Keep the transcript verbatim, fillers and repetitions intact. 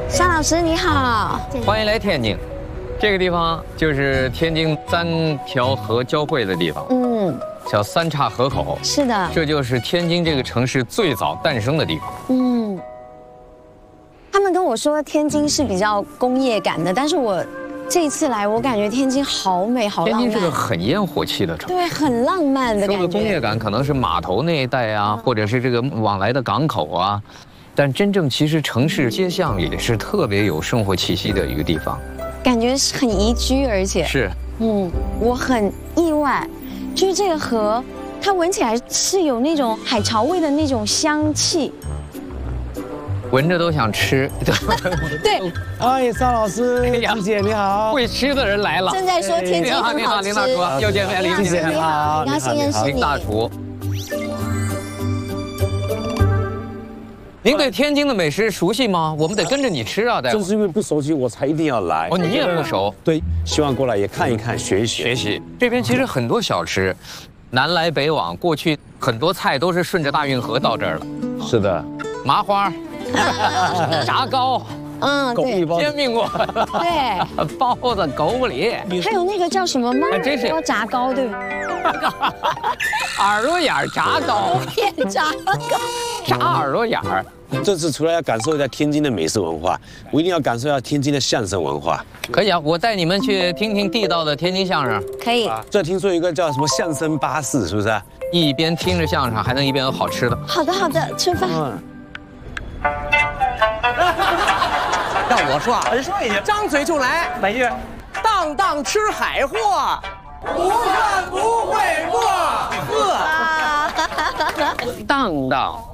沙老师你好， 欢迎来天津。这个地方就是天津三条河交汇的地方， 嗯， 叫三岔河口。 是的， 这就是天津这个城市最早诞生的地方。 嗯。他们跟我说天津是比较工业感的，但是我这一次来，我感觉天津好美好浪漫。 天津是个很烟火气的城市， 对，很浪漫的感觉。 说的工业感可能是码头那一带啊，或者是这个往来的港口啊，但真正其实城市街巷里是特别有生活气息的一个地方， 感觉是很宜居，而且是， 嗯，我很意外，就是这个河，它闻起来是有那种海潮味的那种香气。 闻着都想吃。 对， 哎，沙老师，朱姐你好， 会吃的人来了。 正在说天津很好吃。 林大厨，又见面，林姐你好，很高兴认识你。 林大厨，您对天津的美食熟悉吗？我们得跟着你吃啊，大夫。 正是因为不熟悉，我才一定要来。 哦，你也不熟。 对，希望过来也看一看，学一学。 学习。这边其实很多小吃，南来北往，过去很多菜都是顺着大运河到这儿了。 是的， 麻花。炸糕， 嗯，对， 煎饼果， 对， 包子、狗不理， 还有那个叫什么猫耳朵炸糕，对吧？ 耳朵眼儿炸糕， 片炸糕， 炸耳朵眼儿。 这次除了要感受一下天津的美食文化，我一定要感受一下天津的相声文化。 可以啊，我带你们去听听地道的天津相声。 可以。 这听说有一个叫什么相声巴士，是不是？ 一边听着相声，还能一边有好吃的。 好的，好的，吃饭。嗯。 让我说啊，我说一句，张嘴就来，哪句？当当吃海货，不看不会过。呵， 当当。